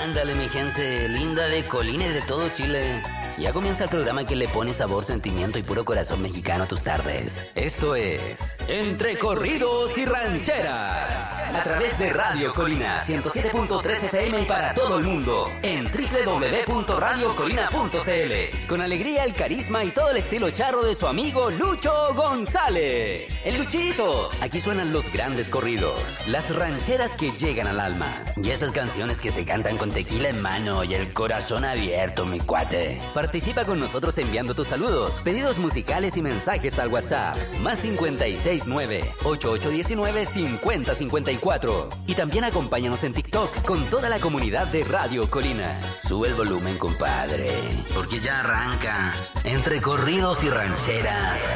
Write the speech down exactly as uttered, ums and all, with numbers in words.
Ándale, mi gente linda de Colina y de todo Chile. Ya comienza el programa que le pone sabor, sentimiento y puro corazón mexicano a tus tardes. Esto es Entre Corridos y Rancheras. A través de Radio Colina, ciento siete punto tres F M y para todo el mundo. En doble u doble u doble u punto radio colina punto c l. Con alegría, el carisma y todo el estilo charro de su amigo Lucho González. El Luchito. Aquí suenan los grandes corridos. Las rancheras que llegan al alma. Y esas canciones que se cantan con tequila en mano y el corazón abierto, mi cuate. Participa con nosotros enviando tus saludos, pedidos musicales y mensajes al WhatsApp. Más cincuenta y seis nueve, ochenta y ocho diecinueve, cincuenta cincuenta y cuatro. Y también acompáñanos en TikTok con toda la comunidad de Radio Colina. Sube el volumen, compadre, porque ya arranca Entre Corridos y Rancheras.